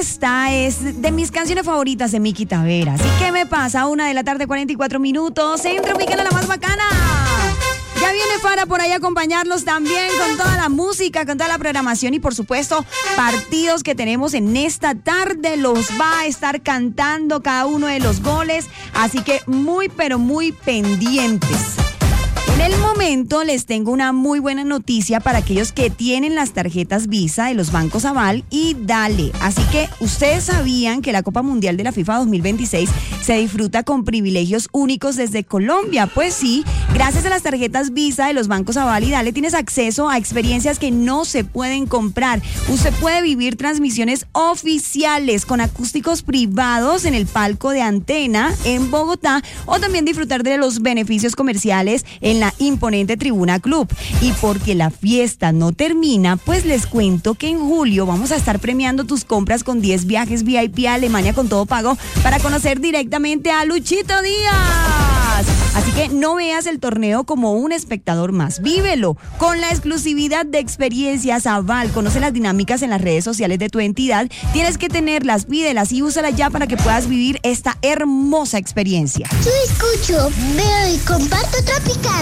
esta es de mis canciones favoritas de Miki Taveras. ¿Y qué me pasa? 1:44 en Tropicana, la más bacana. Ya viene Fara por ahí a acompañarnos también con toda la música, con toda la programación y por supuesto partidos que tenemos en esta tarde. Los va a estar cantando cada uno de los goles, así que muy pero muy pendientes. En el momento les tengo una muy buena noticia para aquellos que tienen las tarjetas Visa de los bancos Aval y Dale. Así que ustedes sabían que la Copa Mundial de la FIFA 2026 se disfruta con privilegios únicos desde Colombia. Pues sí, gracias a las tarjetas Visa de los bancos Aval y Dale tienes acceso a experiencias que no se pueden comprar. Usted puede vivir transmisiones oficiales con acústicos privados en el palco de Antena en Bogotá o también disfrutar de los beneficios comerciales en la imponente Tribuna Club. Y porque la fiesta no termina, pues les cuento que en julio vamos a estar premiando tus compras con 10 viajes VIP a Alemania con todo pago para conocer directamente a Luchito Díaz. Así que no veas el torneo como un espectador más, vívelo con la exclusividad de Experiencias Aval. Conoce las dinámicas en las redes sociales de tu entidad, tienes que tenerlas, pídelas y úsalas ya para que puedas vivir esta hermosa experiencia. Yo escucho, veo y comparto Tropicana.